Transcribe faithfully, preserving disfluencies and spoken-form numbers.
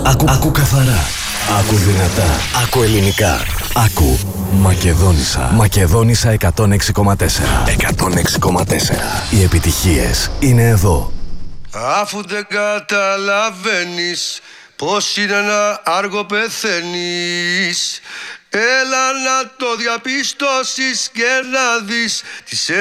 Άκου, άκου καθαρά. Άκου δυνατά. Άκου ελληνικά. Άκου Μακεδόνισσα. Μακεδόνισσα εκατόν έξι κόμμα τέσσερα. εκατόν έξι κόμμα τέσσερα. Οι επιτυχίες είναι εδώ. Αφού δεν καταλαβαίνεις πως είναι ένα άργο πεθαίνεις, έλα να το διαπιστώσεις και να δεις τις